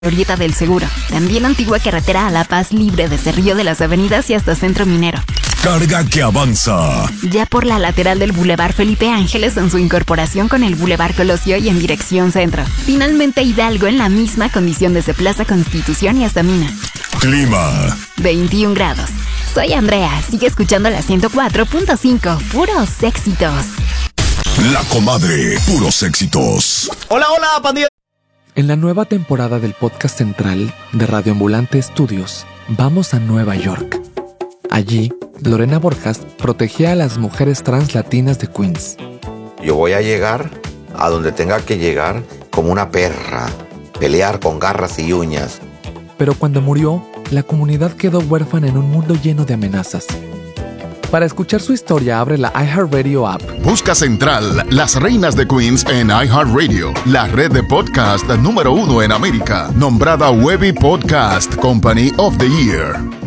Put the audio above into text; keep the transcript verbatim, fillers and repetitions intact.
Glorieta del Seguro. También antigua carretera a La Paz, libre desde Río de las Avenidas y hasta Centro Minero. Carga que avanza. Ya por la lateral del Boulevard Felipe Ángeles en su incorporación con el Boulevard Colosio y en dirección centro. Finalmente Hidalgo en la misma condición desde Plaza Constitución y hasta Mina. Clima. veintiún grados. Soy Andrea, sigue escuchando la ciento cuatro punto cinco, puros éxitos. La Comadre, puros éxitos. Hola, hola, pandilla. En la nueva temporada del podcast central de Radio Ambulante Studios, vamos a Nueva York. Allí, Lorena Borjas protegía a las mujeres trans latinas de Queens. Yo voy a llegar a donde tenga que llegar como una perra, pelear con garras y uñas. Pero cuando murió, la comunidad quedó huérfana en un mundo lleno de amenazas. Para escuchar su historia, abre la iHeartRadio app. Busca Central, Las Reinas de Queens en iHeartRadio, la red de podcast número uno en América, nombrada Webby Podcast Company of the Year.